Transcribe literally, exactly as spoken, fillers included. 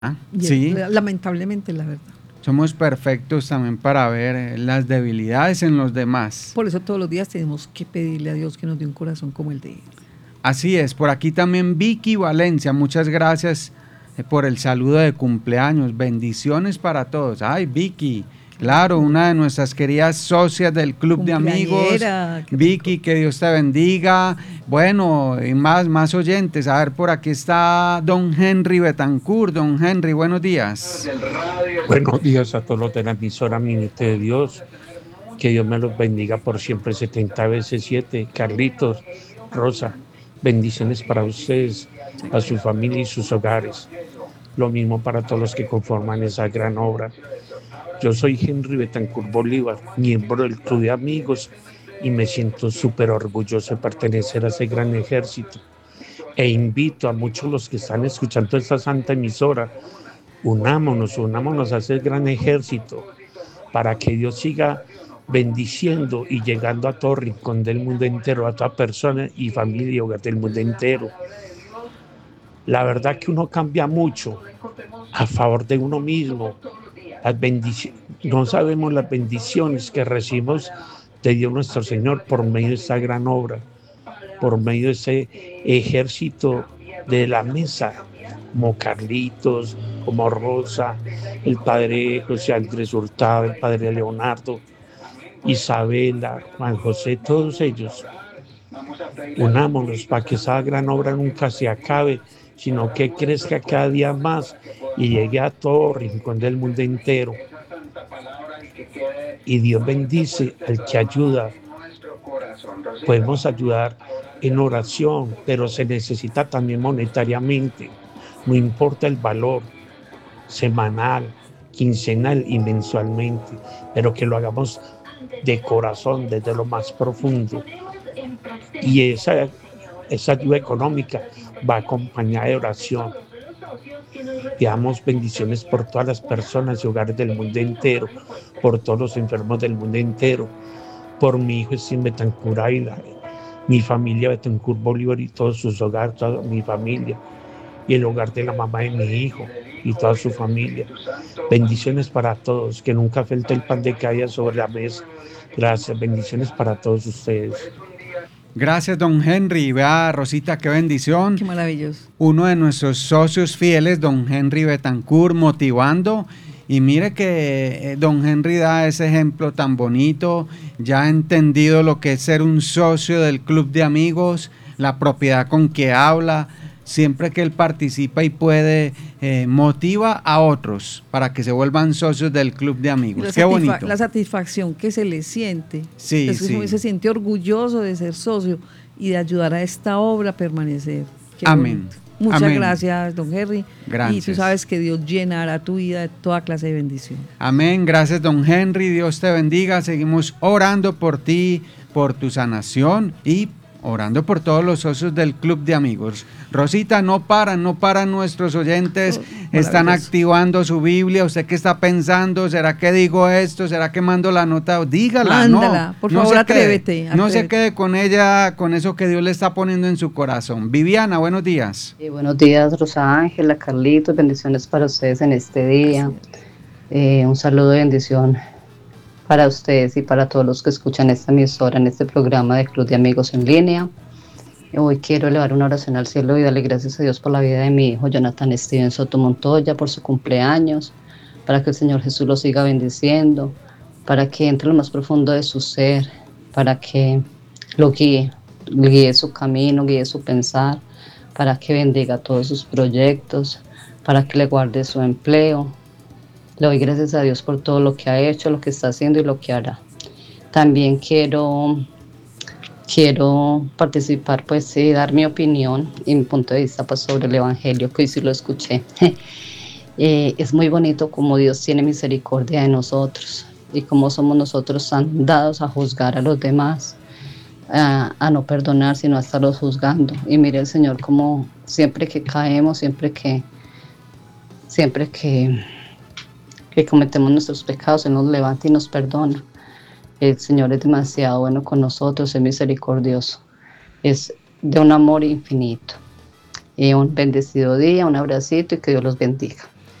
Ah, Y sí, es, lamentablemente, la verdad. somos perfectos también para ver eh, las debilidades en los demás. Por eso todos los días tenemos que pedirle a Dios que nos dé un corazón como el de Él. Así es, por aquí también Vicky Valencia, muchas gracias eh, por el saludo de cumpleaños, bendiciones para todos. Ay, Vicky, claro, una de nuestras queridas socias del Club de Amigos. Vicky, que Dios te bendiga. Bueno, y más, más oyentes. A ver, por aquí está don Henry Betancourt. Don Henry, buenos días. Buenos días a todos los de la emisora Minute de Dios. Que Dios me los bendiga por siempre, setenta veces siete. Carlitos, Rosa, bendiciones para ustedes, a su familia y sus hogares. Lo mismo para todos los que conforman esa gran obra. Yo soy Henry Betancourt Bolívar, miembro del Club de Amigos, y me siento súper orgulloso de pertenecer a ese gran ejército. E invito a muchos los que están escuchando esta santa emisora, unámonos, unámonos a ese gran ejército para que Dios siga bendiciendo y llegando a todo rincón del mundo entero, a toda persona y familia y hogar del mundo entero. La verdad que uno cambia mucho a favor de uno mismo. Las bendiciones, no sabemos las bendiciones que recibimos de Dios nuestro Señor por medio de esta gran obra, por medio de ese ejército de la mesa, como Carlitos, como Rosa, el padre José Andrés Hurtado, el padre Leonardo, Isabela, Juan José, todos ellos. Unámonos para que esa gran obra nunca se acabe, sino que crezca cada día más y llegue a todo rincón del mundo entero. Y Dios bendice al que ayuda. Podemos ayudar en oración, pero se necesita también monetariamente. No importa el valor, semanal, quincenal y mensualmente, pero que lo hagamos de corazón, desde lo más profundo. Y esa, esa ayuda económica va acompañada de oración. Damos bendiciones por todas las personas y hogares del mundo entero, por todos los enfermos del mundo entero, por mi hijo Steven Betancourt Ayla, mi familia Betancourt Bolívar y todos sus hogares, toda mi familia, y el hogar de la mamá de mi hijo y toda su familia. Bendiciones para todos, que nunca falte el pan de cada día sobre la mesa. Gracias, bendiciones para todos ustedes. Gracias, don Henry. Vea, Rosita, qué bendición. Qué maravilloso. Uno de nuestros socios fieles, don Henry Betancourt, motivando. Y mire que eh, don Henry da ese ejemplo tan bonito. Ya ha entendido lo que es ser un socio del Club de Amigos, la propiedad con que habla. Siempre que él participa y puede, eh, motiva a otros para que se vuelvan socios del Club de Amigos. Qué bonito. La satisfacción que se le siente. Sí, es sí. Se siente orgulloso de ser socio y de ayudar a esta obra a permanecer. Qué Amén. bonito. Muchas Amén. Gracias, don Henry. Gracias. Y tú sabes que Dios llenará tu vida de toda clase de bendición. Amén. Gracias, don Henry. Dios te bendiga. Seguimos orando por ti, por tu sanación y orando por todos los socios del Club de Amigos. Rosita, no paran, no paran nuestros oyentes, oh, están activando su Biblia. ¿Usted qué está pensando? ¿Será que digo esto? ¿Será que mando la nota? Dígala, Mándala, no. por no favor, se atrévete, quede, atrévete. No se quede con ella, con eso que Dios le está poniendo en su corazón. Viviana, buenos días. Sí, buenos días, Rosa Ángela, Carlitos, bendiciones para ustedes en este día. Eh, un saludo de bendición para ustedes y para todos los que escuchan esta emisora en este programa de Club de Amigos en Línea. Hoy quiero elevar una oración al cielo y darle gracias a Dios por la vida de mi hijo Jonathan Steven Soto Montoya, por su cumpleaños, para que el Señor Jesús lo siga bendiciendo, para que entre lo más profundo de su ser, para que lo guíe, guíe su camino, guíe su pensar, para que bendiga todos sus proyectos, para que le guarde su empleo. Le doy gracias a Dios por todo lo que ha hecho, lo que está haciendo y lo que hará. También quiero... Quiero participar, pues, y dar mi opinión y mi punto de vista, pues, sobre el Evangelio, que hoy sí lo escuché. eh, es muy bonito cómo Dios tiene misericordia de nosotros y cómo somos nosotros tan dados a juzgar a los demás, a, a no perdonar, sino a estarlos juzgando. Y mire el Señor como siempre que caemos, siempre que, siempre que, que cometemos nuestros pecados, Él nos levanta y nos perdona. El Señor es demasiado bueno con nosotros, es misericordioso, es de un amor infinito. Y un bendecido día, un abracito y que Dios los bendiga.